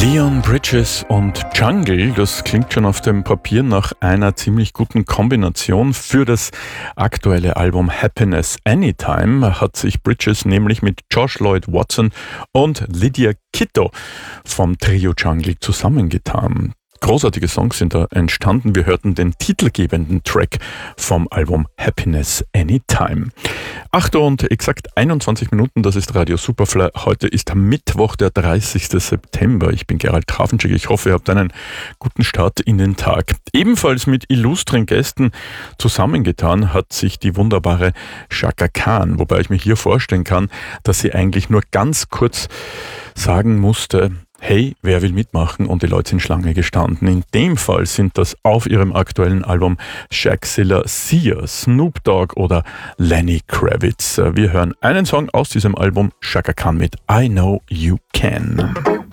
Leon Bridges und Jungle, das klingt schon auf dem Papier nach einer ziemlich guten Kombination. Für das aktuelle Album Happiness Anytime hat sich Bridges nämlich mit Josh Lloyd Watson und Lydia Kitto vom Trio Jungle zusammengetan. Großartige Songs sind da entstanden. Wir hörten den titelgebenden Track vom Album Happiness Anytime. 8 und exakt 21 Minuten, das ist Radio Superfly. Heute ist Mittwoch, der 30. September. Ich bin Gerald Trafenschick. Ich hoffe, ihr habt einen guten Start in den Tag. Ebenfalls mit illustren Gästen zusammengetan hat sich die wunderbare Chaka Khan, wobei ich mir hier vorstellen kann, dass sie eigentlich nur ganz kurz sagen musste: Hey, wer will mitmachen? Und die Leute sind Schlange gestanden. In dem Fall sind das auf ihrem aktuellen Album Shagzilla Sia, Snoop Dogg oder Lenny Kravitz. Wir hören einen Song aus diesem Album, Chaka Khan mit I Know You Can.